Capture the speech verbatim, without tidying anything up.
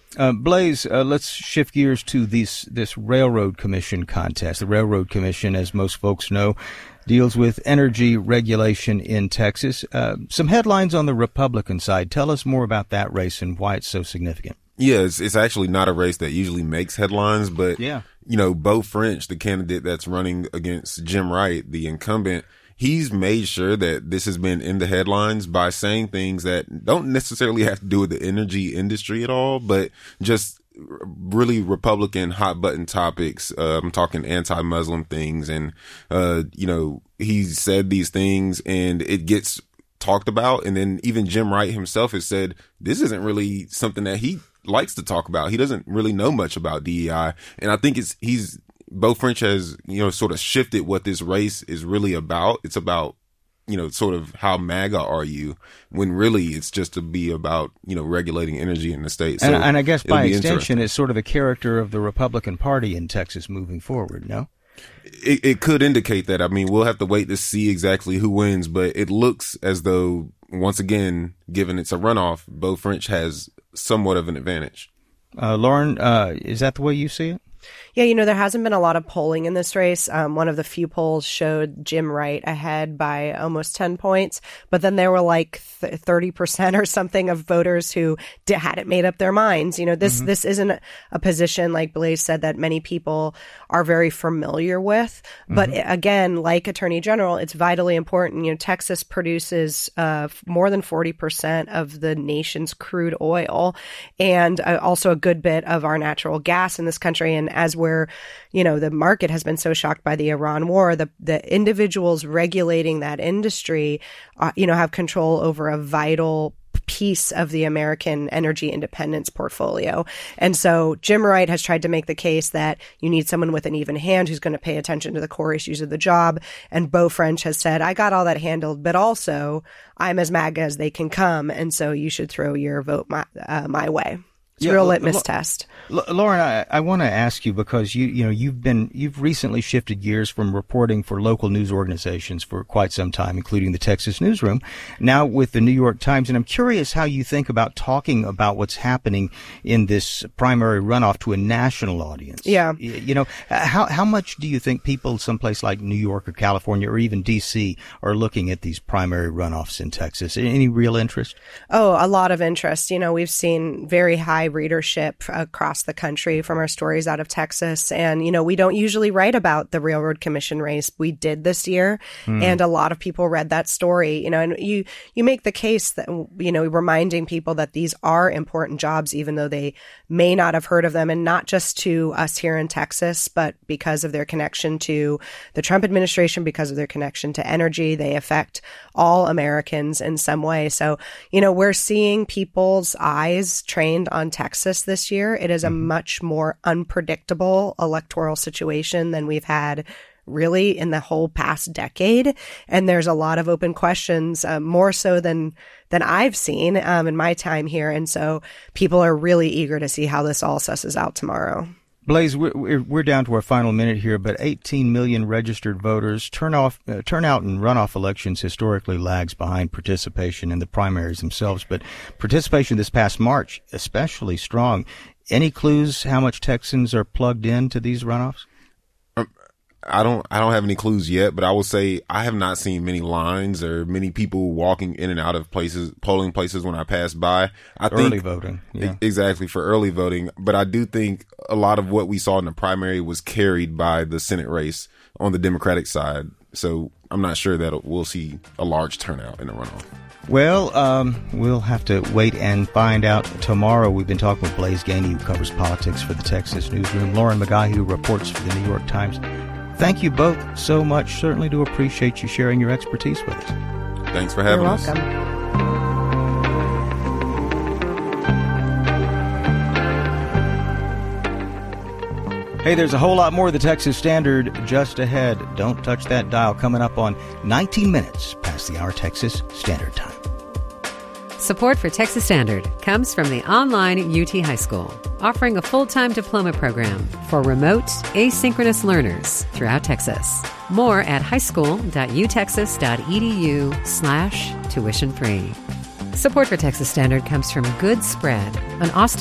Uh, Blaze, uh, let's shift gears to this, this Railroad Commission contest. The Railroad Commission, as most folks know, deals with energy regulation in Texas. Uh, some headlines on the Republican side. Tell us more about that race and why it's so significant. Yeah, it's, it's actually not a race that usually makes headlines, but, yeah. you know, Beau French, the candidate that's running against Jim Wright, the incumbent, he's made sure that this has been in the headlines by saying things that don't necessarily have to do with the energy industry at all, but just really Republican hot button topics. Uh, I'm talking anti-Muslim things. And, uh, you know, he's said these things and it gets talked about. And then even Jim Wright himself has said, this isn't really something that he likes to talk about. He doesn't really know much about D E I. And I think it's, he's, Beau French has, you know, sort of shifted what this race is really about. It's about, you know, sort of how MAGA are you, when really it's just to be about, you know, regulating energy in the state. So and, and I guess by extension, it's sort of a character of the Republican Party in Texas moving forward, no? It, it could indicate that. I mean, we'll have to wait to see exactly who wins, but it looks as though, once again, given it's a runoff, Beau French has somewhat of an advantage. Uh, Lauren, uh, is that the way you see it? Yeah, you know, there hasn't been a lot of polling in this race. Um, one of the few polls showed Jim Wright ahead by almost ten points, but then there were like th- thirty percent or something of voters who d- hadn't made up their minds. You know, this, mm-hmm. this isn't a position, like Blaze said, that many people are very familiar with. But mm-hmm. again, like Attorney General, it's vitally important. You know, Texas produces uh, more than forty percent of the nation's crude oil and uh, also a good bit of our natural gas in this country. And as where, you know, the market has been so shocked by the Iran war, the, the individuals regulating that industry, uh, you know, have control over a vital piece of the American energy independence portfolio. And so Jim Wright has tried to make the case that you need someone with an even hand who's going to pay attention to the core issues of the job. And Beau French has said, I got all that handled, but also I'm as MAGA as they can come. And so you should throw your vote my, uh, my way. It's a yeah, real litmus L- test. L- Lauren, I, I want to ask you, because you you know you've been you've recently shifted gears from reporting for local news organizations for quite some time, including the Texas Newsroom, now with the New York Times, and I'm curious how you think about talking about what's happening in this primary runoff to a national audience. Yeah, you, you know, how how much do you think people someplace like New York or California or even D C are looking at these primary runoffs in Texas? Any real interest? Oh, a lot of interest. You know, we've seen very high readership across the country from our stories out of Texas. And, you know, we don't usually write about the Railroad Commission race. We did this year. Mm. And a lot of people read that story, you know, and you, you make the case that, you know, reminding people that these are important jobs, even though they may not have heard of them, and not just to us here in Texas, but because of their connection to the Trump administration, because of their connection to energy, they affect all Americans in some way. So, you know, we're seeing people's eyes trained on Texas this year. It is a much more unpredictable electoral situation than we've had really in the whole past decade. And there's a lot of open questions, uh, more so than than I've seen um, in my time here. And so people are really eager to see how this all susses out tomorrow. Blaze, we're, we're down to our final minute here, but eighteen million registered voters. Turnoff, uh, turnout in runoff elections historically lags behind participation in the primaries themselves, but participation this past March, especially strong. Any clues how much Texans are plugged into these runoffs? I don't, I don't have any clues yet, but I will say I have not seen many lines or many people walking in and out of places, polling places when I pass by. I early think, voting. Yeah. Exactly, for early voting. But I do think a lot of what we saw in the primary was carried by the Senate race on the Democratic side. So I'm not sure that we'll see a large turnout in the runoff. Well, um, we'll have to wait and find out tomorrow. We've been talking with Blaze Gainey, who covers politics for the Texas Newsroom, Lauren McGaughy, who reports for the New York Times. Thank you both so much. Certainly do appreciate you sharing your expertise with us. Thanks for having You're us. welcome. Hey, there's a whole lot more of the Texas Standard just ahead. Don't touch that dial. Coming up on nineteen minutes past the hour Texas Standard Time. Support for Texas Standard comes from the online U T High School, offering a full-time diploma program for remote, asynchronous learners throughout Texas. More at highschool.utexas.edu slash tuition free. Support for Texas Standard comes from Good Spread, an Austin